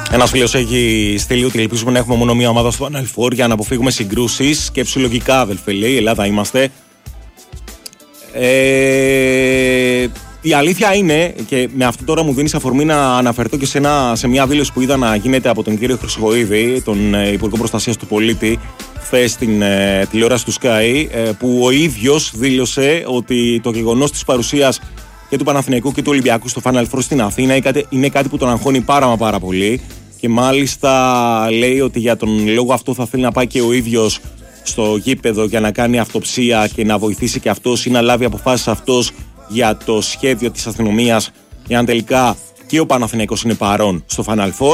Ένας φίλος έχει στείλει ότι ελπίζουμε να έχουμε μόνο μία ομάδα στο Final Four για να αποφύγουμε συγκρούσεις. Σκέψου λογικά, αδελφέ, λέει. Ελλάδα είμαστε. Η αλήθεια είναι, και με αυτό τώρα μου δίνεις αφορμή να αναφερθώ και σε μια δήλωση που είδα να γίνεται από τον κύριο Χρυσοχοΐδη, τον Υπουργό Προστασίας του Πολίτη, χθες στην τηλεόραση του Sky, που ο ίδιος δήλωσε ότι το γεγονός της παρουσίας και του Παναθηναϊκού και του Ολυμπιακού στο Final Four στην Αθήνα είναι κάτι που τον αγχώνει πάρα πολύ, και μάλιστα λέει ότι για τον λόγο αυτό θα θέλει να πάει και ο ίδιος στο γήπεδο για να κάνει αυτοψία και να βοηθήσει και αυτός ή να λάβει αποφάσεις αυτός για το σχέδιο της αστυνομίας, εάν τελικά και ο Παναθηναϊκός είναι παρόν στο Final Four.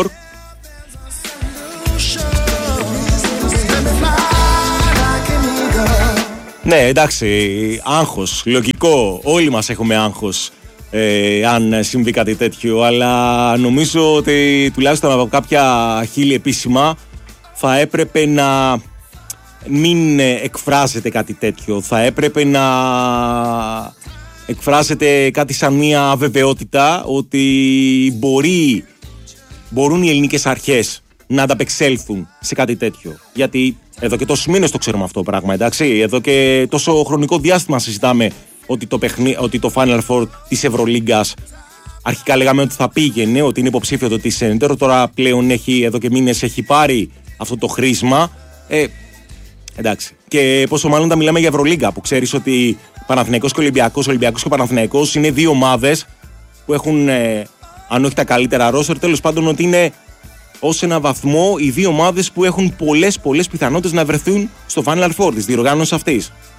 Ναι, εντάξει, άγχος, λογικό, όλοι μας έχουμε άγχος αν συμβεί κάτι τέτοιο, αλλά νομίζω ότι τουλάχιστον από κάποια χείλη επίσημα θα έπρεπε να μην εκφράζεται κάτι τέτοιο. Θα έπρεπε να εκφράζεται κάτι σαν μια αβεβαιότητα ότι μπορούν οι ελληνικές αρχές να ανταπεξέλθουν σε κάτι τέτοιο. Γιατί εδώ και τόσους μήνες το ξέρουμε αυτό το πράγμα, εντάξει. Εδώ και τόσο χρονικό διάστημα συζητάμε ότι το Final Four της Ευρωλίγκας, αρχικά λέγαμε ότι θα πήγαινε, ότι είναι υποψήφιο το της Center, τώρα πλέον εδώ και μήνες έχει πάρει αυτό το χρήσμα. Εντάξει. Και πόσο μάλλον όταν μιλάμε για Ευρωλίγκα, που ξέρεις ότι Παναθηναϊκός και Ολυμπιακός και Παναθηναϊκός είναι δύο ομάδες που έχουν, αν όχι τα καλύτερα ρόστερ, τέλος πάντων ότι είναι ως ένα βαθμό οι δύο ομάδες που έχουν πολλές πιθανότητες να βρεθούν στο Final Four της διοργάνωσης αυτής.